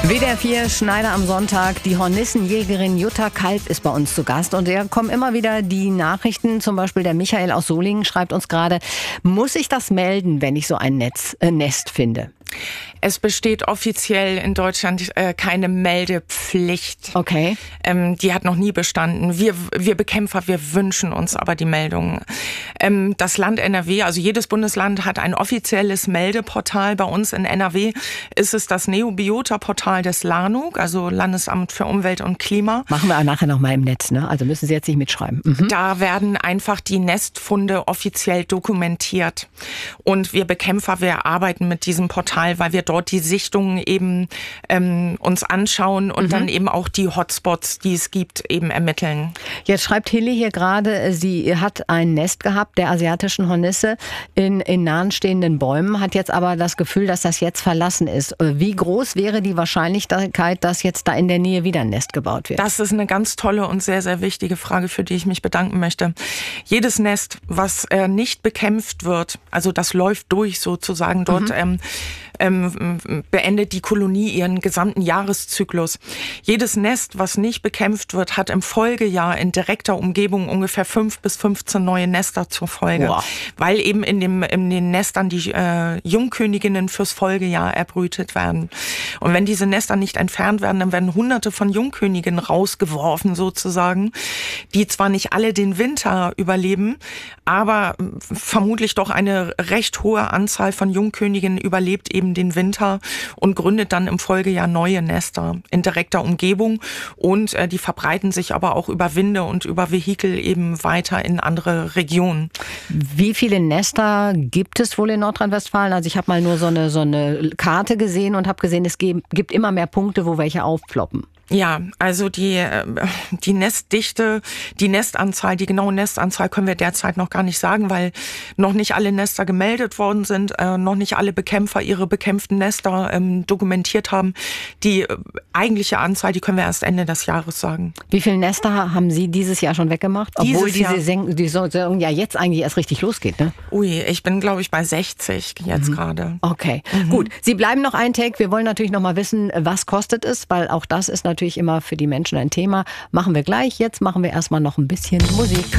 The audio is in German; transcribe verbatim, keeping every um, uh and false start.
W D R vier Schneider am Sonntag. Die Hornissenjägerin Jutta Kalb ist bei uns zu Gast. Und da kommen immer wieder die Nachrichten. Zum Beispiel der Michael aus Solingen schreibt uns gerade: Muss ich das melden, wenn ich so ein Netz, äh, Nest finde? Es besteht offiziell in Deutschland äh, keine Meldepflicht. Okay. Ähm, die hat noch nie bestanden. Wir, wir Bekämpfer, wir wünschen uns aber die Meldung. Ähm, das Land N R W, also jedes Bundesland hat ein offizielles Meldeportal. Bei uns in N R W ist es das Neobiota-Portal des LANUG, also Landesamt für Umwelt und Klima. Machen wir nachher noch mal im Netz, ne? Also müssen Sie jetzt nicht mitschreiben. Mhm. Da werden einfach die Nestfunde offiziell dokumentiert. Und wir Bekämpfer, wir arbeiten mit diesem Portal, weil wir dort die Sichtungen eben ähm, uns anschauen und mhm. dann eben auch die Hotspots, die es gibt, eben ermitteln. Jetzt schreibt Hilly hier gerade, sie hat ein Nest gehabt, der asiatischen Hornisse, in, in nahen stehenden Bäumen, hat jetzt aber das Gefühl, dass das jetzt verlassen ist. Wie groß wäre die Wahrscheinlichkeit, dass jetzt da in der Nähe wieder ein Nest gebaut wird? Das ist eine ganz tolle und sehr, sehr wichtige Frage, für die ich mich bedanken möchte. Jedes Nest, was äh, nicht bekämpft wird, also das läuft durch sozusagen, dort mhm. ähm, ähm, beendet die Kolonie ihren gesamten Jahreszyklus. Jedes Nest, was nicht bekämpft wird, hat im Folgejahr in direkter Umgebung ungefähr fünf bis fünfzehn neue Nester zur Folge. Wow. Weil eben in, dem, in den Nestern die äh, Jungköniginnen fürs Folgejahr erbrütet werden. Und wenn diese Nester nicht entfernt werden, dann werden hunderte von Jungköniginnen rausgeworfen sozusagen, die zwar nicht alle den Winter überleben, aber vermutlich doch eine recht hohe Anzahl von Jungköniginnen überlebt eben den Winter und gründet dann im Folgejahr neue Nester in direkter Umgebung, und äh, die verbreiten sich aber auch über Winde und über Vehikel eben weiter in andere Regionen. Wie viele Nester gibt es wohl in Nordrhein-Westfalen? Also ich habe mal nur so eine, so eine Karte gesehen und habe gesehen, es gibt immer mehr Punkte, wo welche aufploppen. Ja, also die, die Nestdichte, die Nestanzahl, die genaue Nestanzahl können wir derzeit noch gar nicht sagen, weil noch nicht alle Nester gemeldet worden sind, äh, noch nicht alle Bekämpfer ihre bekämpften Nester ähm, dokumentiert haben. Die äh, eigentliche Anzahl, die können wir erst Ende des Jahres sagen. Wie viele Nester haben Sie dieses Jahr schon weggemacht? Obwohl diese Jahr, Sen- die Saison ja jetzt eigentlich erst richtig losgeht, ne? Ui, ich bin, glaube ich, bei sechzig jetzt mhm. gerade. Okay, mhm. gut. Sie bleiben noch ein Take. Wir wollen natürlich noch mal wissen, was kostet es, weil auch das ist natürlich immer für die Menschen ein Thema. Machen wir gleich. Jetzt machen wir erstmal noch ein bisschen Musik.